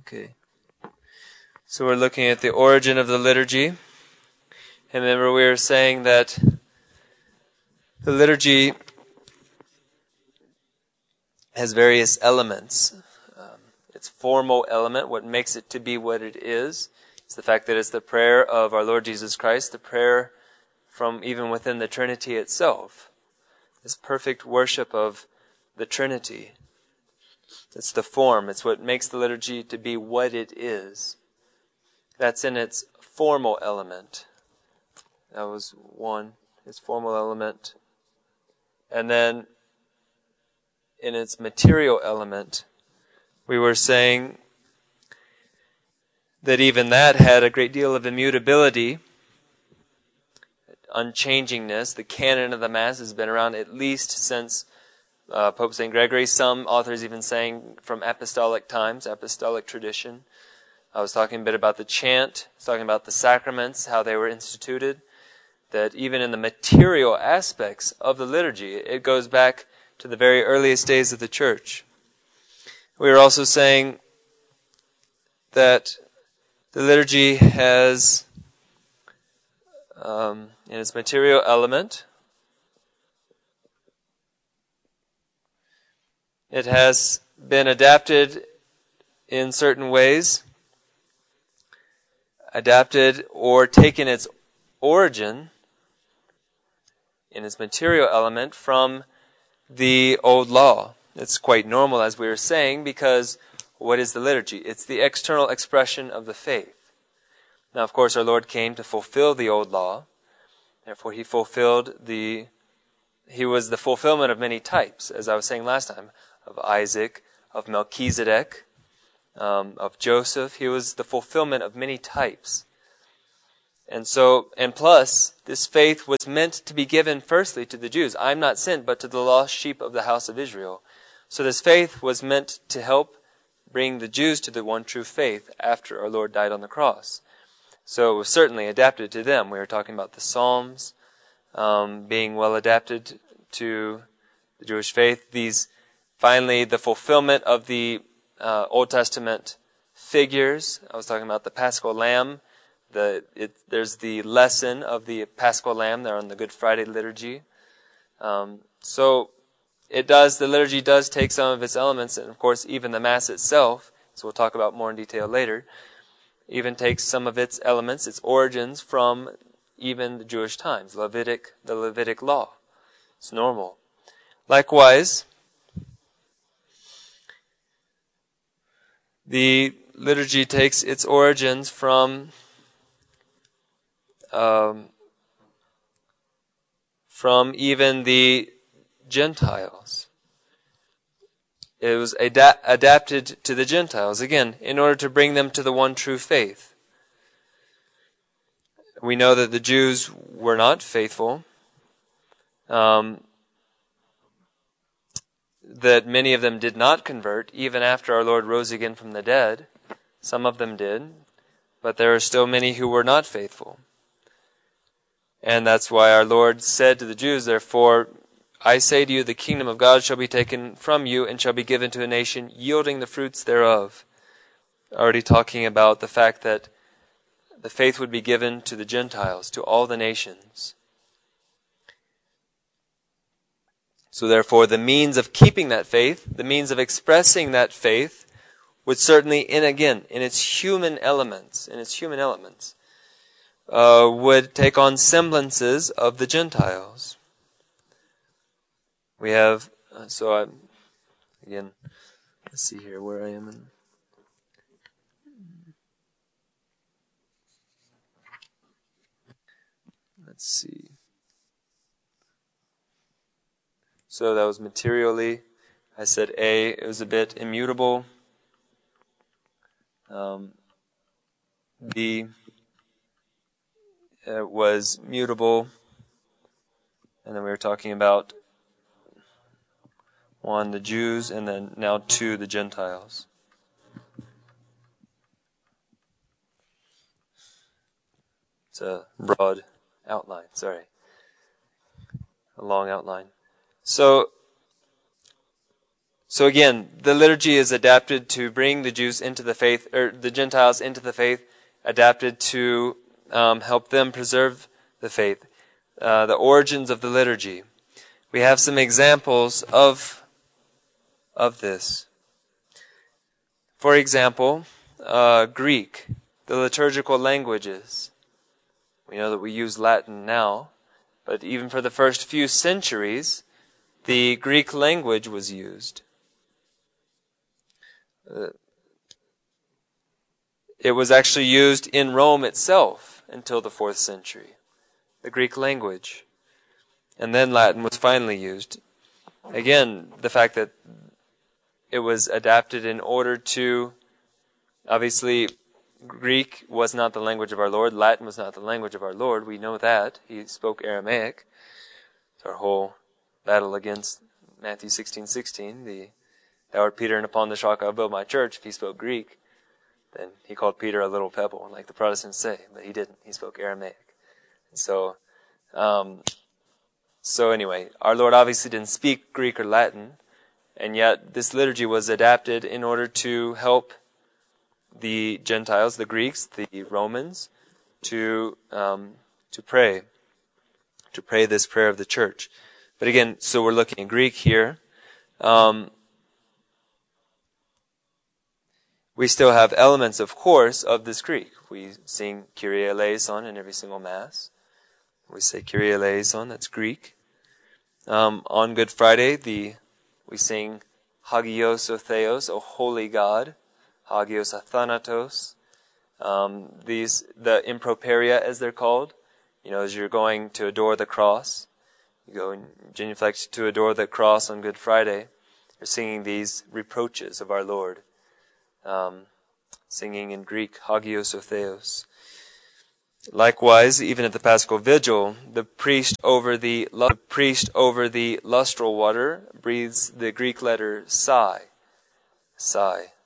Okay. So we're looking at the origin of the liturgy. And remember we were saying that the liturgy has various elements. Its formal element, what makes it to be what it is the fact that it's the prayer of our Lord Jesus Christ, the prayer from even within the Trinity itself. This perfect worship of the Trinity. It's the form. It's what makes the liturgy to be what it is. That's in its formal element. That was one, its formal element. And then in its material element, we were saying that even that had a great deal of immutability, unchangingness. The canon of the Mass has been around at least since Pope St. Gregory. Some authors even saying from apostolic times, apostolic tradition. I was talking a bit about the chant. I was talking about the sacraments, how they were instituted. That even in the material aspects of the liturgy, it goes back to the very earliest days of the Church. We were also saying that the liturgy has, in its material element, it has been adapted in certain ways, adapted or taken its origin in its material element from the old law. It's quite normal, as we were saying, because what is the liturgy? It's the external expression of the faith. Now, of course, our Lord came to fulfill the old law. Therefore, He was the fulfillment of many types, as I was saying last time, of Isaac, of Melchizedek, of Joseph. He was the fulfillment of many types. And plus, this faith was meant to be given firstly to the Jews. I'm not sent, but to the lost sheep of the house of Israel. So this faith was meant to help bring the Jews to the one true faith after our Lord died on the cross. So it was certainly adapted to them. We were talking about the Psalms being well adapted to the Jewish faith. Finally, the fulfillment of the Old Testament figures. I was talking about the Paschal Lamb. There's the lesson of the Paschal Lamb there on the Good Friday liturgy. The liturgy does take some of its elements, and of course even the Mass itself, so we'll talk about more in detail later, even takes some of its elements, its origins from even the Jewish times, the Levitic law. It's normal. Likewise, the liturgy takes its origins from even the Gentiles. It was adapted to the Gentiles, again, in order to bring them to the one true faith. We know that the Jews were not faithful, that many of them did not convert, even after our Lord rose again from the dead. Some of them did, but there are still many who were not faithful. And that's why our Lord said to the Jews, therefore, I say to you, the kingdom of God shall be taken from you and shall be given to a nation yielding the fruits thereof. Already talking about the fact that the faith would be given to the Gentiles, to all the nations. So therefore, the means of keeping that faith, the means of expressing that faith, would certainly, in its human elements, would take on semblances of the Gentiles. We have, let's see here where I am. Let's see. So that was materially. I said A, it was a bit immutable. B, it was mutable. And then we were talking about 1, the Jews, and then now 2, the Gentiles. It's a broad outline, a long outline. So, So again, the liturgy is adapted to bring the Jews into the faith, or the Gentiles into the faith, adapted to help them preserve the faith. The origins of the liturgy. We have some examples of this. For example, Greek, the liturgical languages. We know that we use Latin now, but even for the first few centuries, the Greek language was used. It was actually used in Rome itself until the 4th century, the Greek language. And then Latin was finally used. Again, the fact that it was adapted in order to, obviously, Greek was not the language of our Lord. Latin was not the language of our Lord. We know that. He spoke Aramaic. It's our whole battle against Matthew 16:16. Thou art Peter, and upon this rock I'll build my church. If he spoke Greek, then he called Peter a little pebble, like the Protestants say. But he didn't. He spoke Aramaic. And so anyway, our Lord obviously didn't speak Greek or Latin, and yet this liturgy was adapted in order to help the Gentiles, the Greeks, the Romans, to pray this prayer of the church. But again, so we're looking at Greek here. We still have elements, of course, of this Greek. We sing Kyrie eleison in every single Mass. We say Kyrie eleison, that's Greek. On Good Friday, we sing Hagios o Theos, O Holy God, Hagios Athanatos. The improperia, as they're called, as you're going to adore the cross, you go and genuflect to adore the cross on Good Friday. You're singing these reproaches of our Lord, singing in Greek, Hagios o Theos. Likewise, even at the Paschal Vigil, the priest over the lustral water breathes the Greek letter psi,